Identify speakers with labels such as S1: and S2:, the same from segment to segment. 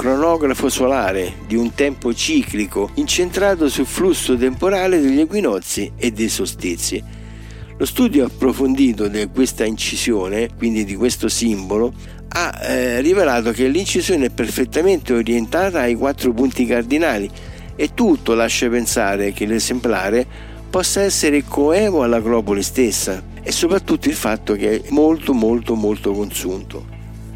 S1: cronografo solare di un tempo ciclico incentrato sul flusso temporale degli equinozi e dei solstizi. Lo studio approfondito di questa incisione, quindi di questo simbolo, ha rivelato che l'incisione è perfettamente orientata ai 4 punti cardinali e tutto lascia pensare che l'esemplare possa essere coevo all'Acropoli stessa, e soprattutto il fatto che è molto consunto.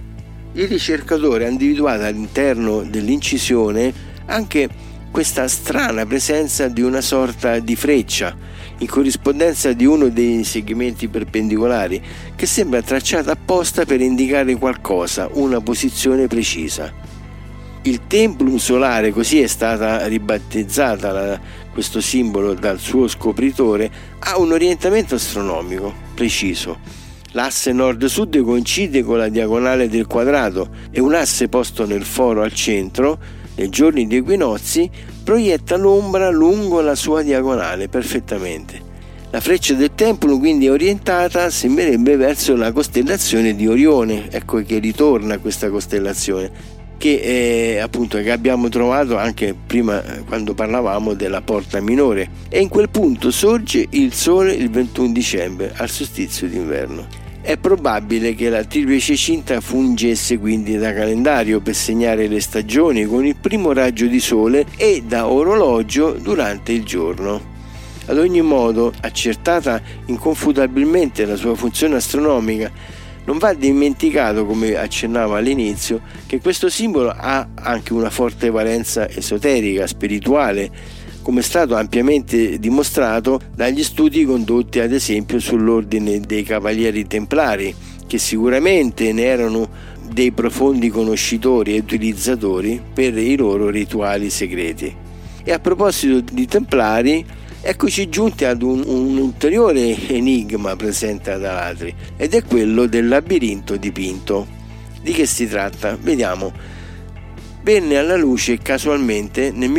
S1: Il ricercatore ha individuato all'interno dell'incisione anche questa strana presenza di una sorta di freccia in corrispondenza di uno dei segmenti perpendicolari che sembra tracciata apposta per indicare qualcosa, una posizione precisa. Il templum solare, così è stata ribattezzata questo simbolo dal suo scopritore, ha un orientamento astronomico preciso. L'asse nord-sud coincide con la diagonale del quadrato e un asse posto nel foro al centro, nei giorni di equinozi, proietta l'ombra lungo la sua diagonale perfettamente. La freccia del templum quindi è orientata, sembrerebbe, verso la costellazione di Orione. Ecco che ritorna questa costellazione che abbiamo trovato anche prima quando parlavamo della Porta Minore, e in quel punto sorge il Sole il 21 dicembre al solstizio d'inverno. È probabile che la triplice cinta fungesse quindi da calendario per segnare le stagioni con il primo raggio di sole e da orologio durante il giorno. Ad ogni modo, accertata inconfutabilmente la sua funzione astronomica, non va dimenticato, come accennavo all'inizio, che questo simbolo ha anche una forte valenza esoterica, spirituale, come è stato ampiamente dimostrato dagli studi condotti ad esempio sull'ordine dei Cavalieri Templari, che sicuramente ne erano dei profondi conoscitori e utilizzatori per i loro rituali segreti. E a proposito di Templari, eccoci giunti ad un ulteriore enigma presente ad Alatri, ed è quello del labirinto dipinto. Di che si tratta? Vediamo. Venne alla luce casualmente nel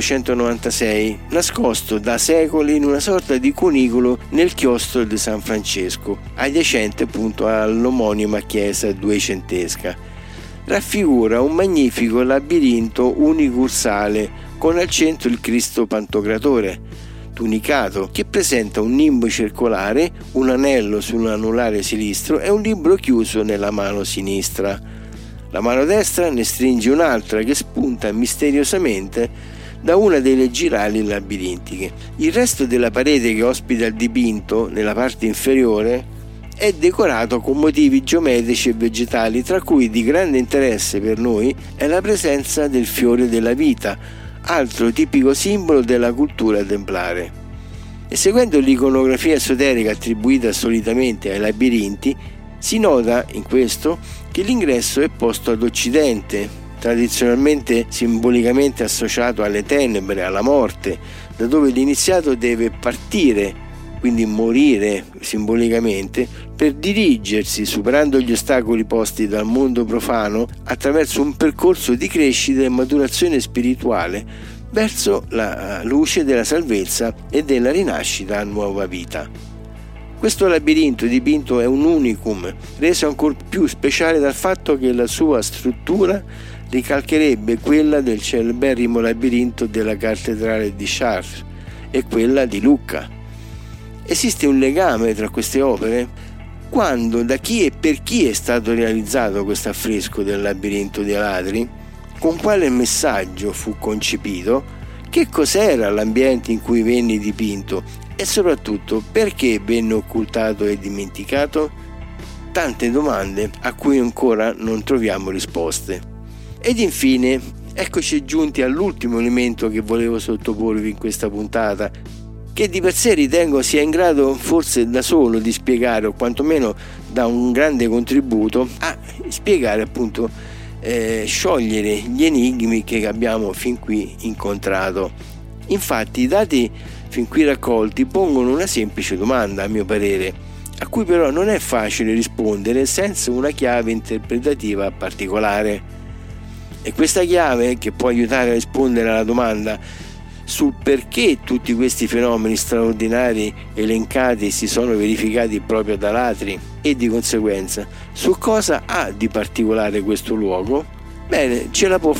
S1: 1996, nascosto da secoli in una sorta di cunicolo nel chiostro di San Francesco, adiacente appunto all'omonima chiesa duecentesca. Raffigura un magnifico labirinto unicursale con al centro il Cristo Pantocratore, tunicato, che presenta un nimbo circolare, un anello sull'anulare sinistro e un libro chiuso nella mano sinistra. La mano destra ne stringe un'altra che spunta misteriosamente da una delle girali labirintiche. Il resto della parete che ospita il dipinto, nella parte inferiore, è decorato con motivi geometrici e vegetali, tra cui di grande interesse per noi è la presenza del fiore della vita, altro tipico simbolo della cultura templare. E seguendo l'iconografia esoterica attribuita solitamente ai labirinti, si nota in questo che l'ingresso è posto ad occidente, tradizionalmente simbolicamente associato alle tenebre, alla morte, da dove l'iniziato deve partire, quindi morire simbolicamente, per dirigersi, superando gli ostacoli posti dal mondo profano, attraverso un percorso di crescita e maturazione spirituale verso la luce della salvezza e della rinascita a nuova vita. Questo labirinto dipinto è un unicum, reso ancor più speciale dal fatto che la sua struttura ricalcherebbe quella del celeberrimo labirinto della cattedrale di Chartres e quella di Lucca. Esiste un legame tra queste opere? Quando, da chi e per chi è stato realizzato questo affresco del labirinto di Alatri? Con quale messaggio fu concepito? Che cos'era l'ambiente in cui venne dipinto? E soprattutto, perché venne occultato e dimenticato? Tante domande a cui ancora non troviamo risposte. Ed infine, eccoci giunti all'ultimo elemento che volevo sottoporvi in questa puntata, che di per sé ritengo sia in grado forse da solo di spiegare, o quantomeno da un grande contributo a spiegare appunto, sciogliere gli enigmi che abbiamo fin qui incontrato. Infatti i dati fin qui raccolti pongono una semplice domanda, a mio parere, a cui però non è facile rispondere senza una chiave interpretativa particolare. E questa chiave, che può aiutare a rispondere alla domanda sul perché tutti questi fenomeni straordinari elencati si sono verificati proprio ad Alatri e di conseguenza su cosa ha di particolare questo luogo, bene, ce la può